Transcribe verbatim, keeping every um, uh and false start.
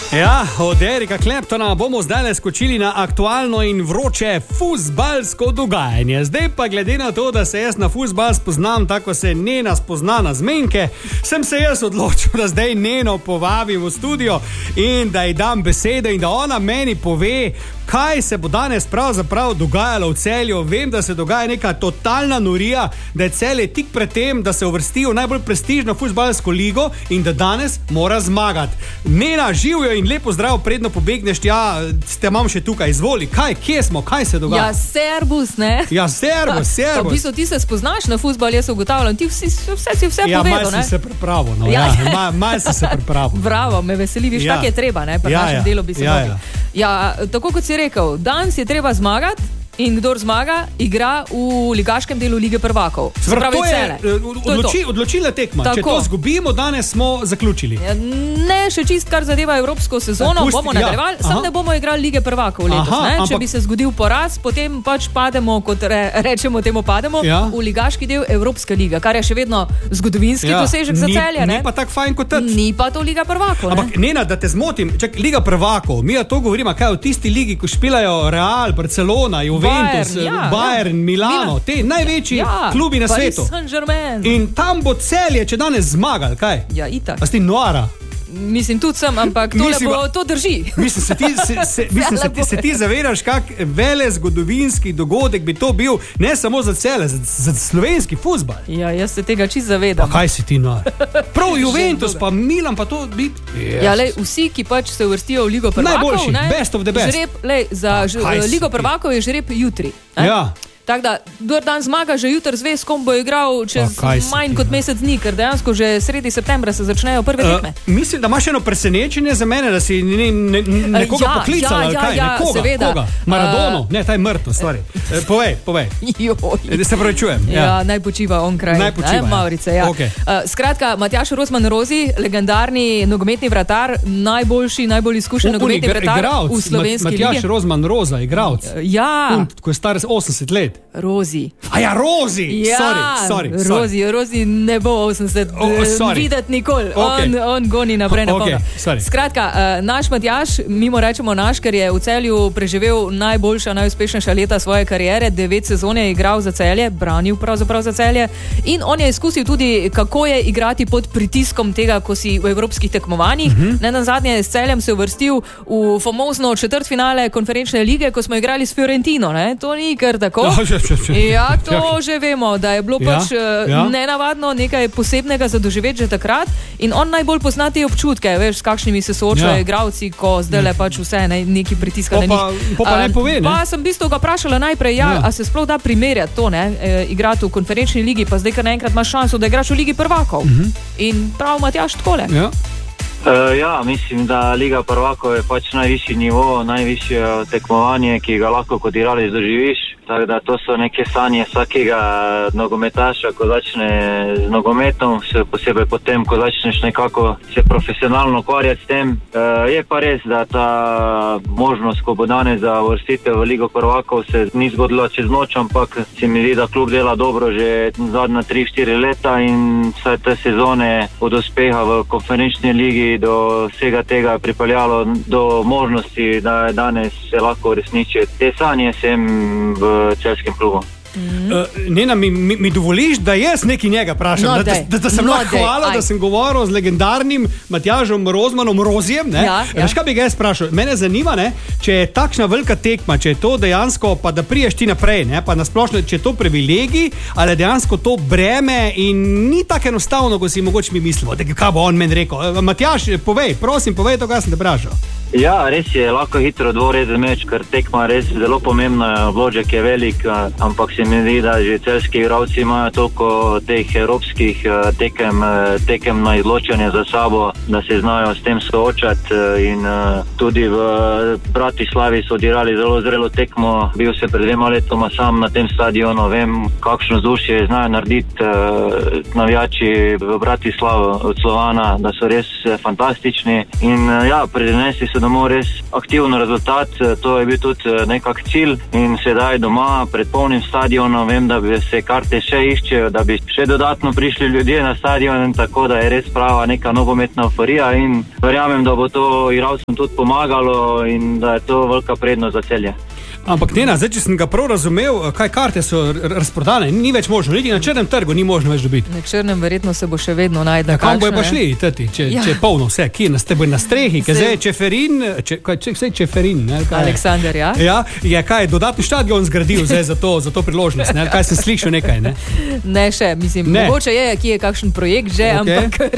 Ja, od Erika Claptona bomo zdaj skočili na aktualno in vroče fuzbalsko dogajanje. Zdaj pa glede na to, da se jaz na fuzbal spoznam, tako se Nena spozna na zmenke, sem se jaz odločil, da zdaj Neno povabim v studio in da ji dam besede in da ona meni pove, kaj se bo danes pravzaprav dogajalo v Celju. Vem, da se dogaja neka totalna norija, da je Celje tik pred tem, da se uvrstijo v najbolj prestižno fuzbalsko ligo in da danes mora zmagati. Nena, živijo in lepo zdrav, predno pobegneš, ja, ste imam še tukaj, izvoli, kaj, kje smo, kaj se dogaja? Ja, servus, ne? Ja, servus, servus. V bistvu ti se spoznaš na fuzbal, jaz ugotavljam, ti vsi, vse si vse ja, povedal, ne? Ja, malo si se pripravil, no, ja, ja. ja malo si se pripravil. Bravo, me veseli, viš, ja. Tak je treba, ne, pri ja, našem ja. delu bi se ja, mogli. Ja. ja, tako kot si rekel, danes je treba zmagati, in kdor zmaga, igra v ligaškem delu Lige prvakov. Se pravi, to je odloči, odločila tekma. Tako. Če to zgubimo, danes smo zaključili. Ne, še čist, kar zadeva evropsko sezono, Pusti, bomo nadaljevali, ja. samo ne bomo igrali Lige prvakov letos. Aha, ne? Če ampak... bi se zgodil poraz, potem pač pademo, kot re, rečemo temu pademo, ja. v ligaški del Evropska liga, kar je še vedno zgodovinski ja. dosežek za Celje. Ni pa tako fajn kot trt. Ni pa to Liga prvakov. Ampak, ne? Nena, da te zmotim, čak, Liga prvakov, mi to govorimo, kaj v tisti ligi, ko špilajo Real, Barcelona, Juventus, Bayern, ja, Bayern ja. Milano, Milan. Te največji ja, klubi na svetu. In tam bo Celje, če danes zmagal, kaj? Ja, itak. A si noara? Mislim, tudi sem, ampak tole mislim, bo, to drži. Mislim, se ti, se, se, mislim, se ti, se ti zavedaš, kak vele zgodovinski dogodek bi to bil, ne samo za Celje, za, za slovenski fuzbal. Ja, jaz se tega čisto zavedam. Pa kaj si ti noar? Prav Juventus, pa Milan, pa to bi... Yes. Ja, lej, vsi, ki pač se uvrstijo v Ligo prvakov, najboljši, ne? Best of the best. Žreb, lej, za pa, Ligo prvakov je žreb jutri. Eh? Ja. Tako da, kdor dan zmaga, že jutri zve, s kom bo igral čez manj kot mesec dni, ker dejansko že sredi septembra se začnejo prve tekme. Uh, mislim, da imaš eno presenečenje za mene, da si ne, ne, nekoga ja, poklicala, ja, ali kaj? Ja, nekoga, seveda. Koga? Maradono? Uh, ne, ta je mrtev, stvari. Uh, povej, povej. Joj. Se pravi, čujem. Ja, ja naj počiva on kraj. Naj počiva, ne, Maurice, ja. Okay. Uh, skratka, Matjaž Rozman Rozi, legendarni nogometni vratar, najboljši, najbolj izkušen nogometni vratar igravc, v slovenski ligi. Matjaž Rozman Roza, igravc. Uh, ja. Und, ko je star osemdeset let. Rozi. A ja, Rozi! Ja, sorry, sorry, sorry. Rozi, Rozi ne bo osemdeset oh, oh, videti nikoli. Okay. On, on goni naprej na polno. Okay, Skratka, uh, naš Matjaž, mimo rečemo naš, ker je v Celju preživel najboljša, najuspešnejša leta svoje kariere, devet sezon je igral za Celje, branil pravzaprav za Celje in on je izkusil tudi, kako je igrati pod pritiskom tega, ko si v evropskih tekmovanjih. Uh-huh. Ne nazadnje s Celjem se uvrstil v famozno četrtfinale konferenčne lige, ko smo igrali s Fiorentino. Ne? To ni kar tako. No, že, že, že. Ja, to že vemo, da je bilo ja, pač ja. nenavadno, nekaj posebnega za doživeti že takrat in on najbolj pozna te občutke, veš, s kakšnimi se soočajo ja. igralci, ko zdaj le pač vse ne, neki pritiska na njih. Pa, pa ne pove, ne? Pa sem v bistvu ga vprašala najprej, ja, ja. a se sploh da primerjati to, ne, e, igrati v konferenčni ligi, pa zdaj kar naenkrat imaš šanso, da igraš v Ligi prvakov. Uh-huh. In prav Matjaž takole. Ja. Uh, ja, mislim, da Liga prvakov je pač najvišji nivo, najvišje tekmovanje, ki ga lahko kot igralec doživiš. Tako da to so neke sanje vsakega nogometaša, ko začne z nogometom, še posebej potem, ko začneš nekako se profesionalno ukvarjati s tem. Uh, je pa res, da ta možnost, ko bo danes za uvrstitev v Ligo prvakov, se ni zgodila čez noč, ampak se mi zdi, da klub dela dobro že zadnja tri štiri leta in vse te sezone od uspeha v konferenčni ligi do vsega tega pripeljalo do možnosti, da je danes se lahko uresniči te sanje sem v celjskem klubu. Mm. Uh, Nena, mi, mi, mi dovoliš, da jaz nekaj njega prašam, no, da, da, da, da sem no, lahko hvala, da sem govoril z legendarnim Matjažom Rozmanom Rozijem, ne? Ja, ja. Veš, kaj bi ga jaz sprašal? Mene zanima, ne? Če je takšna velika tekma, če je to dejansko, pa da priješ ti naprej, ne? Pa nasplošno, če je to privilegij, ali dejansko to breme in ni tako enostavno, ko si mogoče mi mislimo, da kaj bo on meni rekel. Matjaž, povej, prosim, povej to, kaj sem te prašal. Ja, res je, lahko hitro dvorezen meč, ker tekma res zelo pomembna, vložek je velik, ampak se mi zdi, da že celjski igralci imajo toliko teh evropskih tekem, tekem na izločanje za sabo, da se znajo s tem soočati in tudi v Bratislavi so odigrali zelo zrelo tekmo, bil sem pred dvema letoma sam na tem stadionu, vem, kakšno vzdušje znajo narediti navijači v Bratislavu od Slovana, da so res fantastični in ja, predenesi so prinesel domov res aktivno rezultat, to je bil tudi nekak cilj in sedaj doma pred polnim stadionom, vem, da bi se karte še iščejo, da bi še dodatno prišli ljudje na stadion, tako da je res prava neka nogometna euforija in verjamem, da bo to igralcem tudi pomagalo in da je to velika prednost za Celje. Ampak Nena, zdaj, če sem ga prav razumel, kaj karte so razprodane, ni več možno, niti na črnem trgu ni možno več dobiti. Na črnem verjetno se bo še vedno najdel. Kam bojo pa šli, tati, če, ja. če je polno vse, kje na, na strehi, ker zdaj je Čeferin, če, kaj, če, vse je Čeferin. Ne, Aleksander, ja. Ja, je kaj, dodatni štadion zgradil zdaj za to, za to priložnost, ne, kaj sem slišal nekaj, ne? Ne še, mislim, ne. Mogoče je, kje je kakšen projekt že, okay. Ampak